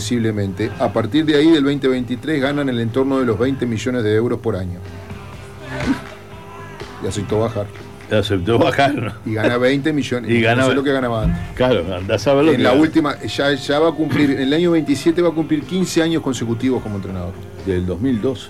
sensiblemente. A partir de ahí, del 2023, ganan el entorno de los 20 millones de euros por año. Y aceptó bajar. ¿No? Y gana 20 millones. Y gana, no sé lo que ganaba antes. Claro, andás a ver lo en que la gana. última, ya va a cumplir, en el año 27 va a cumplir 15 años consecutivos como entrenador. Del 2012.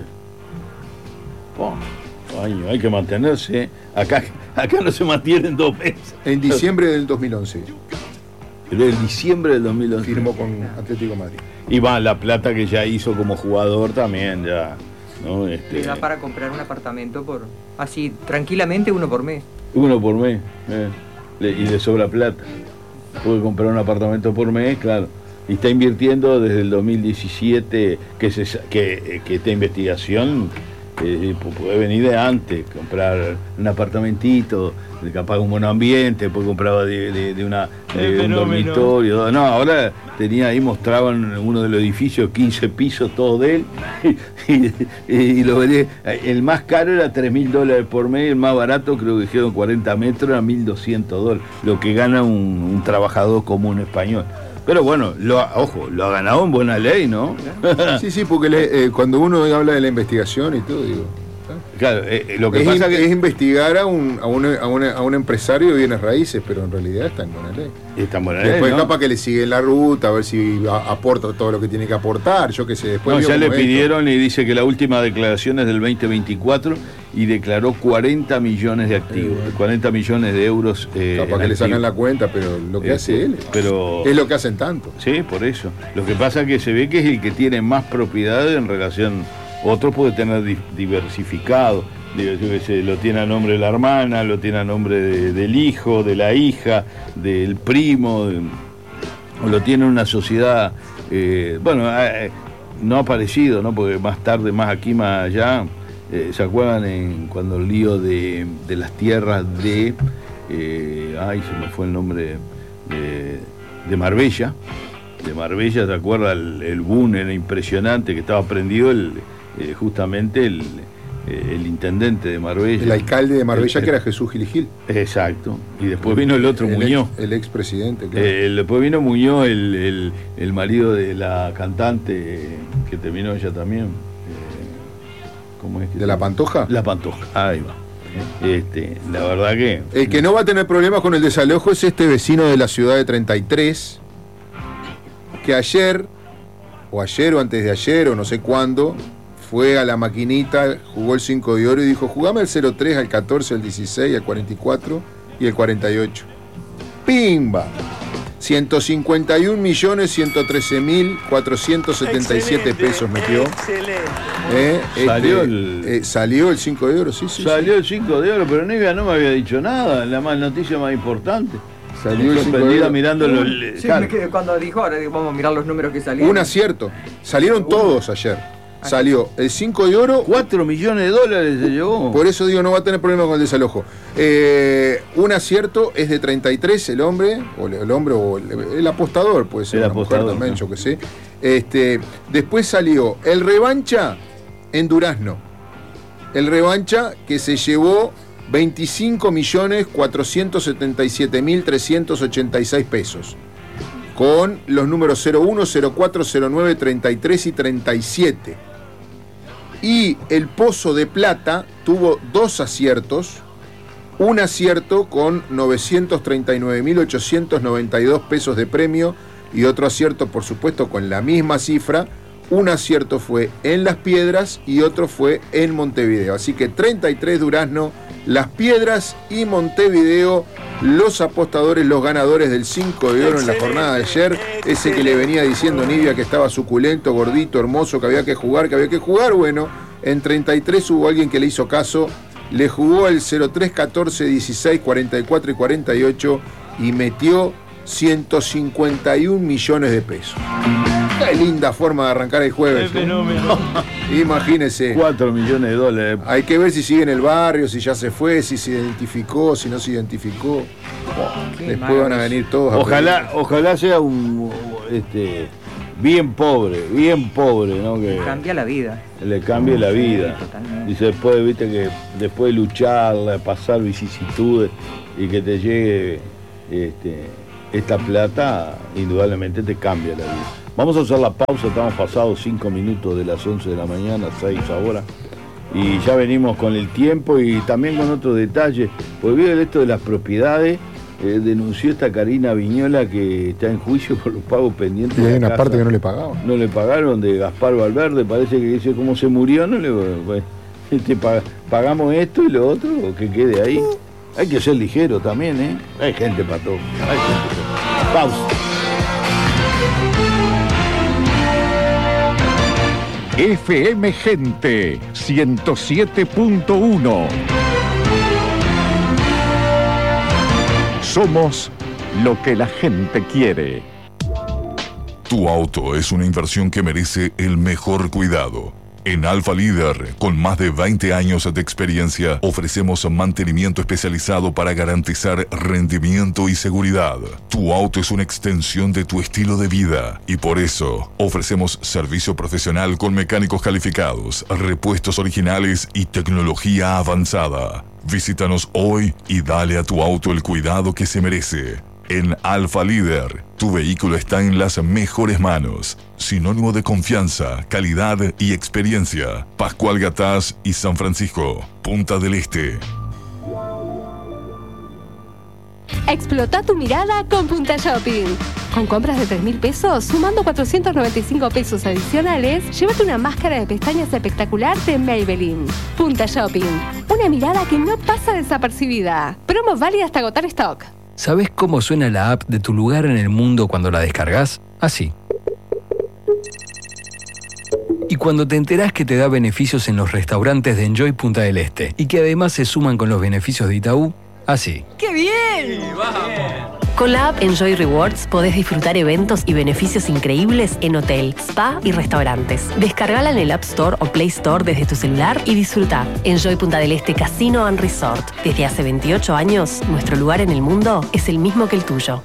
Año, hay que mantenerse. Acá no se mantiene en 2 meses. En diciembre del 2011. En diciembre del 2011. Firmó con Atlético de Madrid. Y va la plata que ya hizo como jugador también, ya. ¿No? Le da para comprar un apartamento así, tranquilamente, uno por mes. Uno por mes. Y le sobra plata. Puede comprar un apartamento por mes, claro. Y está invirtiendo desde el 2017, que esta investigación puede venir de antes, comprar un apartamentito, capaz un monoambiente, después compraba de un dormitorio. No, ahora ahí mostraban uno de los edificios, 15 pisos, todo de él, y lo veré. El más caro era $3.000 por mes, el más barato, creo que dijeron 40 metros, era $1.200, lo que gana un trabajador común español. Pero bueno, lo ha ganado en buena ley, ¿no? Sí, porque cuando uno habla de la investigación y todo, digo... Claro, lo que pasa es investigar a un empresario de bienes raíces, pero en realidad está en buena ley. Está en buena ley, después ¿no? Capaz que le sigue la ruta, a ver si aporta todo lo que tiene que aportar, yo qué sé. Después no, ya le pidieron y dice que la última declaración es del 2024 y declaró 40 millones de activos, 40 millones de euros. Capaz que le sacan la cuenta, pero lo que hace él es lo que hacen tanto. Sí, por eso. Lo que pasa es que se ve que es el que tiene más propiedades en relación... Otro puede tener diversificado, yo qué sé, lo tiene a nombre de la hermana, lo tiene a nombre del hijo, de la hija, del primo, o lo tiene una sociedad, no ha aparecido, ¿no? Porque más tarde, más aquí, más allá, ¿se acuerdan cuando el lío de las tierras se me fue el nombre de Marbella? De Marbella, ¿te acuerdas? El boom era impresionante, que estaba prendido justamente el intendente de Marbella. El alcalde de Marbella, que era Jesús Gil y Gil. Exacto. Y después vino el otro, Muñoz. El expresidente, claro. Después vino Muñoz, el marido de la cantante, que terminó ella también. ¿Cómo es? ¿De La Pantoja? La Pantoja, ahí va. La verdad que... El que no va a tener problemas con el desalojo es este vecino de la ciudad de 33, que ayer o antes de ayer, o no sé cuándo, fue a la maquinita, jugó el 5 de oro y dijo: jugame el 03, al 14, al 16, al 44 y el 48. ¡Pimba! 151.113.477 pesos metió. Salió el 5 de oro, sí. Salió el 5 de oro, pero Nevia no me había dicho nada, la noticia más importante. Salió el 5 de oro. Mirando sí, me quedé cuando dijo, ahora vamos a mirar los números que salieron. Un acierto. Salieron todos ayer. Salió el 5 de oro. 4 millones de dólares se llevó. Por eso digo, no va a tener problema con el desalojo. Un acierto es de 33, el hombre o el apostador, puede ser el una mujer apostador, también, ¿no? yo qué sé. Después salió el revancha en Durazno. El revancha que se llevó 25.477.386 pesos. Con los números 01, 04, 09, 33 y 37. Y el Pozo de Plata tuvo 2 aciertos. Un acierto con 939.892 pesos de premio y otro acierto, por supuesto, con la misma cifra. Un acierto fue en Las Piedras y otro fue en Montevideo. Así que 33 Durazno, Las Piedras y Montevideo, los apostadores, los ganadores del 5 de oro en la jornada de ayer. Ese que le venía diciendo Nivia que estaba suculento, gordito, hermoso, que había que jugar. Bueno, en 33 hubo alguien que le hizo caso, le jugó el 03, 14, 16, 44 y 48 y metió 151 millones de pesos. Qué linda forma de arrancar el jueves. Qué fenómeno. Imagínese. 4 millones de dólares. Hay que ver si sigue en el barrio, si ya se fue, si se identificó, si no se identificó. Después van a venir todos. Ojalá sea un bien pobre, ¿no? Que cambia la vida. Le cambie la vida. Sí, totalmente. Y después, viste, que después de lucharla, pasar vicisitudes y que te llegue esta plata, indudablemente te cambia la vida. Vamos a hacer la pausa, estamos pasados 5 minutos de las 11 de la mañana, 6 ahora. Y ya venimos con el tiempo y también con otro detalle. Pues veo esto de las propiedades. Denunció esta Karina Viñola que está en juicio por los pagos pendientes. Y hay una parte que no le pagaban. No le pagaron, de Gaspar Valverde. Parece que dice cómo se murió. No le pagamos esto y lo otro, que quede ahí. Hay que ser ligero también, ¿eh? Hay gente para todo. Hay gente. Pausa. FM Gente 107.1. Somos lo que la gente quiere. Tu auto es una inversión que merece el mejor cuidado. En Alfa Líder, con más de 20 años de experiencia, ofrecemos mantenimiento especializado para garantizar rendimiento y seguridad. Tu auto es una extensión de tu estilo de vida y por eso ofrecemos servicio profesional con mecánicos calificados, repuestos originales y tecnología avanzada. Visítanos hoy y dale a tu auto el cuidado que se merece. En Alfa Líder, tu vehículo está en las mejores manos. Sinónimo de confianza, calidad y experiencia. Pascual Gatás y San Francisco, Punta del Este. Explota tu mirada con Punta Shopping. Con compras de 3.000 pesos, sumando 495 pesos adicionales, llévate una máscara de pestañas espectacular de Maybelline. Punta Shopping. Una mirada que no pasa desapercibida. Promo válida hasta agotar stock. ¿Sabés cómo suena la app de tu lugar en el mundo cuando la descargas? Así. Y cuando te enterás que te da beneficios en los restaurantes de Enjoy Punta del Este y que además se suman con los beneficios de Itaú, así. ¡Qué bien! Con la app Enjoy Rewards podés disfrutar eventos y beneficios increíbles en hotel, spa y restaurantes. Descargala en el App Store o Play Store desde tu celular y disfruta. Enjoy Punta del Este Casino and Resort. Desde hace 28 años, nuestro lugar en el mundo es el mismo que el tuyo.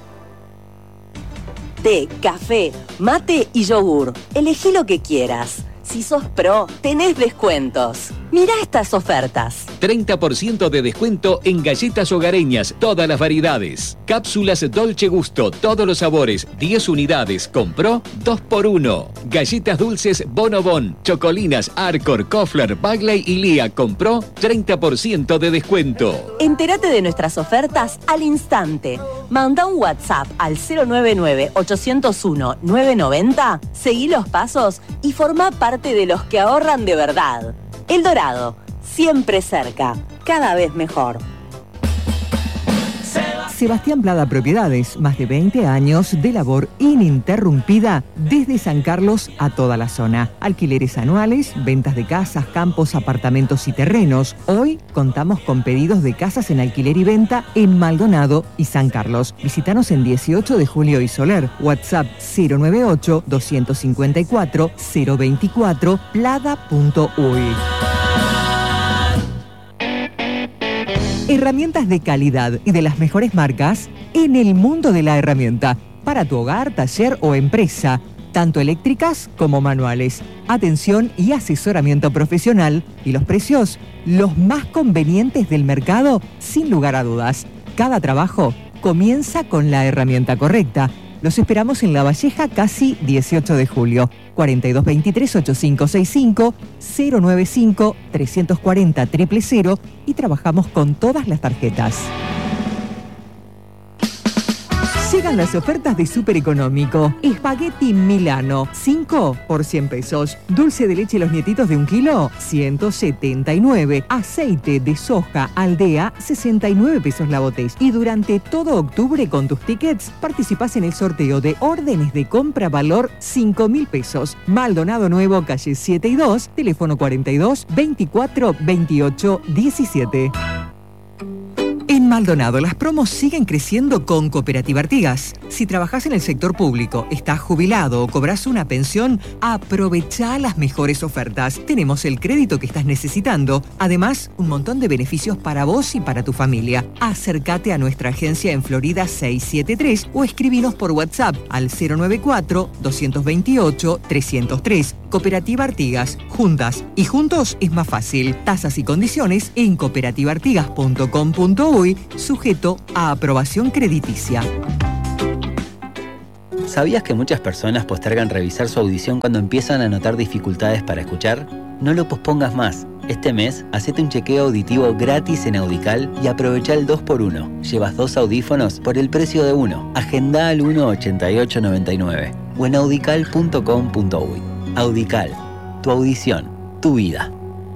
Té, café, mate y yogur. Elegí lo que quieras. Si sos pro, tenés descuentos. Mirá estas ofertas. 30% de descuento en galletas hogareñas, todas las variedades. Cápsulas Dolce Gusto, todos los sabores, 10 unidades. Compró 2x1. Galletas dulces Bonobon, Chocolinas, Arcor, Kofler, Bagley y Lía. Compró 30% de descuento. Entérate de nuestras ofertas al instante. Manda un WhatsApp al 099-801-990, seguí los pasos y forma parte de los que ahorran de verdad. El Dorado, siempre cerca, cada vez mejor. Sebastián Plada Propiedades, más de 20 años de labor ininterrumpida desde San Carlos a toda la zona. Alquileres anuales, ventas de casas, campos, apartamentos y terrenos. Hoy contamos con pedidos de casas en alquiler y venta en Maldonado y San Carlos. Visítanos en 18 de Julio y Soler. WhatsApp 098-254-024 plada.uy. Herramientas de calidad y de las mejores marcas en el mundo de la herramienta. Para tu hogar, taller o empresa. Tanto eléctricas como manuales. Atención y asesoramiento profesional. Y los precios, los más convenientes del mercado, sin lugar a dudas. Cada trabajo comienza con la herramienta correcta. Los esperamos en La Valleja, casi 18 de julio. 4223-8565, 095-340-000 y trabajamos con todas las tarjetas. Llegan las ofertas de Súper Económico. Espagueti Milano, 5 por 100 pesos. Dulce de leche Los Nietitos de 1 kilo, 179. Aceite de soja Aldea, 69 pesos la botella. Y durante todo octubre con tus tickets participás en el sorteo de órdenes de compra valor 5.000 pesos. Maldonado Nuevo, calle 7 y 2, teléfono 42 24 28 17. En Maldonado, las promos siguen creciendo con Cooperativa Artigas. Si trabajás en el sector público, estás jubilado o cobras una pensión, aprovechá las mejores ofertas. Tenemos el crédito que estás necesitando. Además, un montón de beneficios para vos y para tu familia. Acércate a nuestra agencia en Florida 673 o escribinos por WhatsApp al 094-228-303. Cooperativa Artigas. Juntas y juntos es más fácil. Tasas y condiciones en cooperativaartigas.com.uy, sujeto a aprobación crediticia. ¿Sabías que muchas personas postergan revisar su audición cuando empiezan a notar dificultades para escuchar? No lo pospongas más. Este mes, hacete un chequeo auditivo gratis en Audical y aprovecha el 2x1. Llevas 2 audífonos por el precio de uno. Agenda al 18899 o en audical.com.uy. Audical, tu audición, tu vida.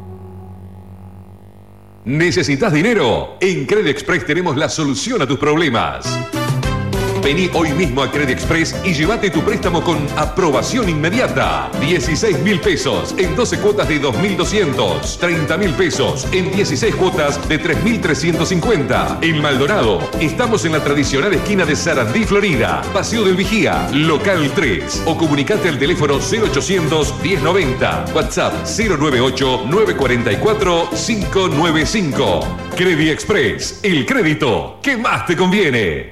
¿Necesitas dinero? En Credit Express tenemos la solución a tus problemas. Vení hoy mismo a Credit Express y llévate tu préstamo con aprobación inmediata. 16.000 pesos en 12 cuotas de 2.200. 30.000 pesos en 16 cuotas de 3.350. En Maldonado, estamos en la tradicional esquina de Sarandí, Florida. Paseo del Vigía, local 3. O comunicate al teléfono 0800 1090. WhatsApp 098 944 595. Credit Express, el crédito que más te conviene.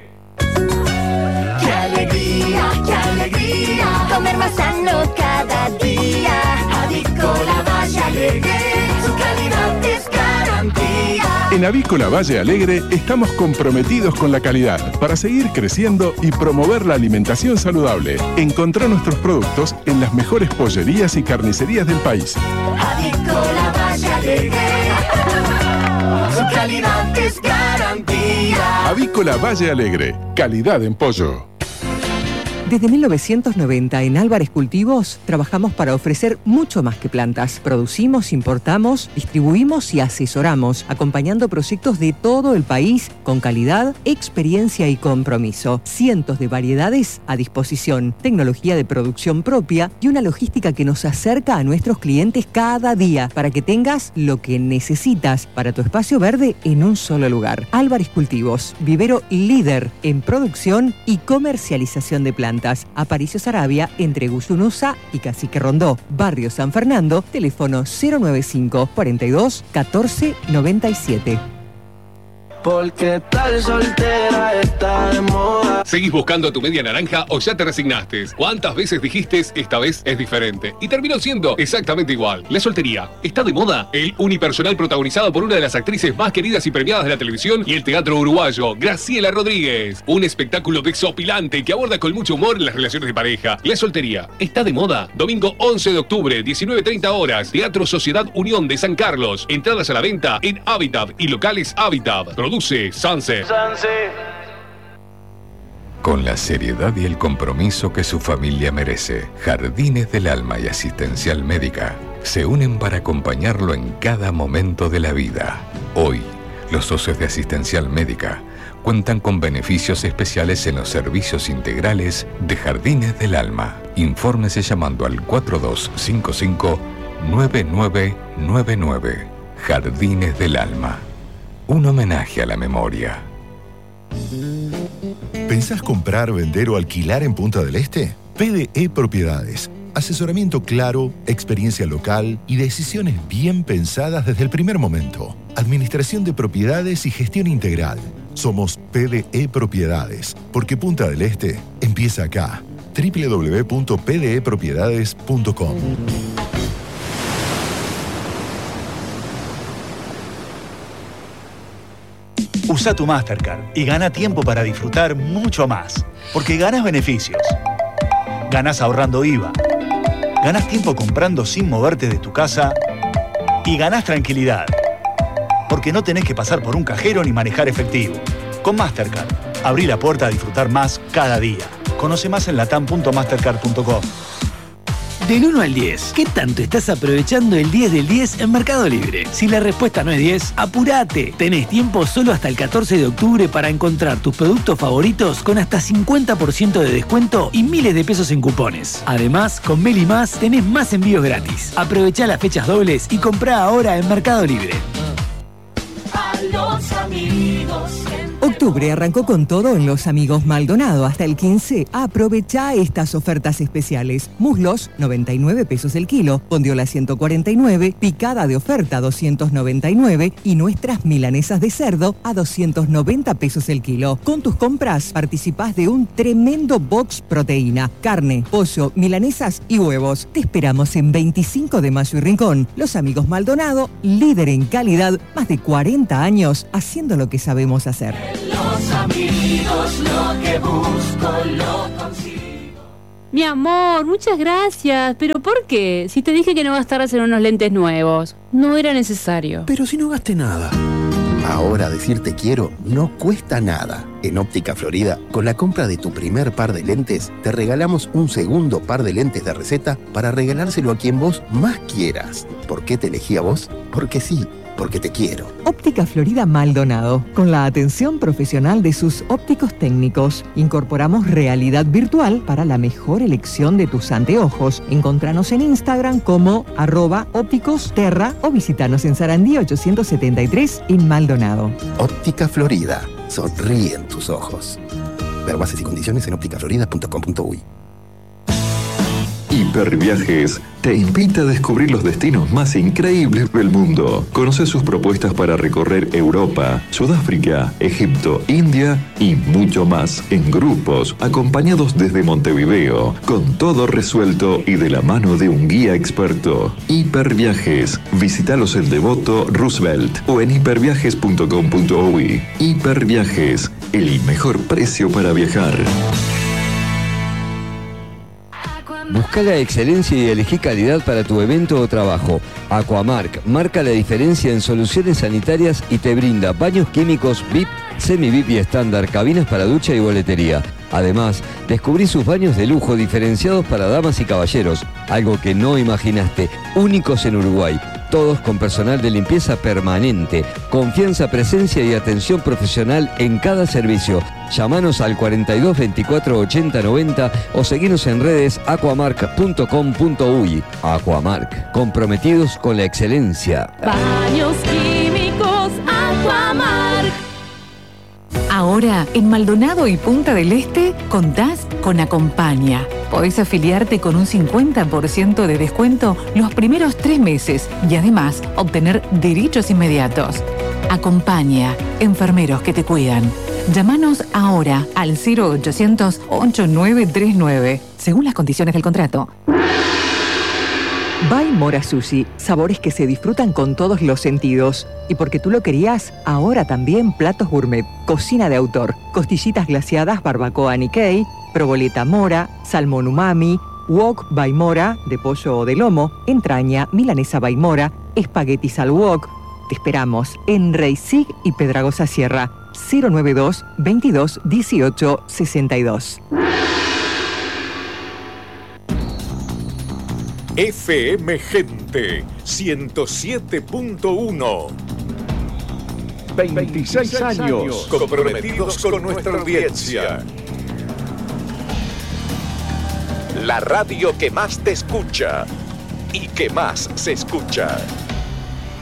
¡Qué alegría! Comer más sano cada día. Avícola Valle Alegre, su calidad es garantía. En Avícola Valle Alegre estamos comprometidos con la calidad para seguir creciendo y promover la alimentación saludable. Encontrá nuestros productos en las mejores pollerías y carnicerías del país. Avícola Valle Alegre, su calidad es garantía. Avícola Valle Alegre, calidad en pollo. Desde 1990 en Álvarez Cultivos trabajamos para ofrecer mucho más que plantas. Producimos, importamos, distribuimos y asesoramos, acompañando proyectos de todo el país con calidad, experiencia y compromiso. Cientos de variedades a disposición, tecnología de producción propia y una logística que nos acerca a nuestros clientes cada día para que tengas lo que necesitas para tu espacio verde en un solo lugar. Álvarez Cultivos, vivero líder en producción y comercialización de plantas. Aparicio Saravia, entre Guyunusa y Cacique Rondó. Barrio San Fernando, teléfono 095 42 14 97. Porque tal soltera está de moda. ¿Seguís buscando tu media naranja o ya te resignaste? ¿Cuántas veces dijiste esta vez es diferente? Y terminó siendo exactamente igual. La soltería está de moda. El unipersonal protagonizado por una de las actrices más queridas y premiadas de la televisión y el teatro uruguayo, Graciela Rodríguez. Un espectáculo desopilante que aborda con mucho humor las relaciones de pareja. La soltería está de moda. Domingo 11 de octubre, 19:30 horas. Teatro Sociedad Unión de San Carlos. Entradas a la venta en Habitat y locales Habitat. Produce Sunset. Con la seriedad y el compromiso que su familia merece, Jardines del Alma y Asistencial Médica se unen para acompañarlo en cada momento de la vida. Hoy, los socios de Asistencial Médica cuentan con beneficios especiales en los servicios integrales de Jardines del Alma. Infórmese llamando al 4255-9999. Jardines del Alma. Un homenaje a la memoria. ¿Pensás comprar, vender o alquilar en Punta del Este? PDE Propiedades. Asesoramiento claro, experiencia local y decisiones bien pensadas desde el primer momento. Administración de propiedades y gestión integral. Somos PDE Propiedades, porque Punta del Este empieza acá. www.pdepropiedades.com. Usa tu Mastercard y gana tiempo para disfrutar mucho más. Porque ganas beneficios. Ganas ahorrando IVA. Ganas tiempo comprando sin moverte de tu casa. Y ganas tranquilidad. Porque no tenés que pasar por un cajero ni manejar efectivo. Con Mastercard, abrí la puerta a disfrutar más cada día. Conoce más en latam.mastercard.com. Del 1 al 10, ¿qué tanto estás aprovechando el 10 del 10 en Mercado Libre? Si la respuesta no es 10, ¡apurate! Tenés tiempo solo hasta el 14 de octubre para encontrar tus productos favoritos con hasta 50% de descuento y miles de pesos en cupones. Además, con Meli Más tenés más envíos gratis. Aprovechá las fechas dobles y comprá ahora en Mercado Libre. A los amigos. Octubre arrancó con todo en Los Amigos Maldonado. Hasta el 15, aprovechá estas ofertas especiales. Muslos, 99 pesos el kilo. Bondiola, 149. Picada de oferta, 299. Y nuestras milanesas de cerdo, a 290 pesos el kilo. Con tus compras, participás de un tremendo box proteína. Carne, pollo, milanesas y huevos. Te esperamos en 25 de Mayo y Rincón. Los Amigos Maldonado, líder en calidad, más de 40 años haciendo lo que sabemos hacer. Los amigos, lo que busco, lo consigo. Mi amor, muchas gracias. ¿Pero por qué? Si te dije que no gastarás en unos lentes nuevos. No era necesario. Pero si no gasté nada. Ahora decir te quiero no cuesta nada. En Óptica Florida, con la compra de tu primer par de lentes, te regalamos un segundo par de lentes de receta para regalárselo a quien vos más quieras. ¿Por qué te elegí a vos? Porque sí, porque te quiero. Óptica Florida Maldonado, con la atención profesional de sus ópticos técnicos. Incorporamos realidad virtual para la mejor elección de tus anteojos. Encontranos en Instagram como @ópticosterra o visitanos en Sarandí 873 en Maldonado. Óptica Florida, sonríe en tus ojos. Ver bases y condiciones en ópticaflorida.com.uy. Hiperviajes te invita a descubrir los destinos más increíbles del mundo. Conoce sus propuestas para recorrer Europa, Sudáfrica, Egipto, India y mucho más en grupos, acompañados desde Montevideo, con todo resuelto y de la mano de un guía experto. Hiperviajes. Visítalos en Devoto, Roosevelt o en hiperviajes.com.uy. Hiperviajes, el mejor precio para viajar. Busca la excelencia y elegí calidad para tu evento o trabajo. Aquamark marca la diferencia en soluciones sanitarias y te brinda baños químicos VIP, semi-VIP y estándar, cabinas para ducha y boletería. Además, descubrí sus baños de lujo diferenciados para damas y caballeros, algo que no imaginaste, únicos en Uruguay. Todos con personal de limpieza permanente, confianza, presencia y atención profesional en cada servicio. Llámanos al 42 24 80 90 o seguinos en redes aquamark.com.uy. Aquamark, comprometidos con la excelencia. Baños químicos Aquamark. Ahora, en Maldonado y Punta del Este, contás con Acompaña. Podés afiliarte con un 50% de descuento los primeros 3 meses y además obtener derechos inmediatos. Acompaña, enfermeros que te cuidan. Llámanos ahora al 0800 8939, según las condiciones del contrato. Baimora Sushi, sabores que se disfrutan con todos los sentidos. Y porque tú lo querías, ahora también platos gourmet, cocina de autor, costillitas glaseadas barbacoa Nikkei, proboleta mora, salmón umami, wok Baimora de pollo o de lomo, entraña, milanesa Baimora, espaguetis al wok. Te esperamos en Reisig y Pedragosa Sierra, 092 22 18 62. FM Gente 107.1. 26 años comprometidos con nuestra audiencia. La radio que más te escucha y que más se escucha.